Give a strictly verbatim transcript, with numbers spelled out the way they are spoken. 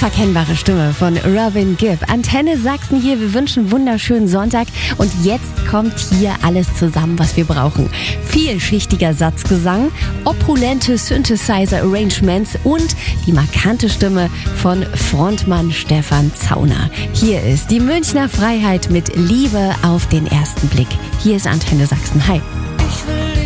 Unverkennbare Stimme von Robin Gibb. Antenne Sachsen hier, wir wünschen einen wunderschönen Sonntag. Und jetzt kommt hier alles zusammen, was wir brauchen. Vielschichtiger Satzgesang, opulente Synthesizer-Arrangements und die markante Stimme von Frontmann Stefan Zauner. Hier ist die Münchner Freiheit mit Liebe auf den ersten Blick. Hier ist Antenne Sachsen. Hi.